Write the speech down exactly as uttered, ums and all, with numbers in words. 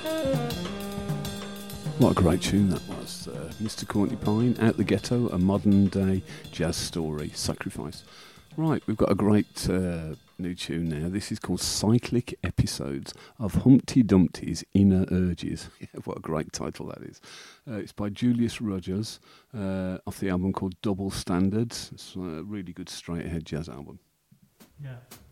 What a great tune that was. Uh, Mister Courtney Pine, Out the Ghetto, a modern day jazz story, Sacrifice. Right, we've got a great uh, new tune now. This is called Cyclic Episodes of Humpty Dumpty's Inner Urges. What a great title that is. Uh, it's by Julius Rogers uh, off the album called Double Standards. It's a really good straight ahead jazz album. Yeah.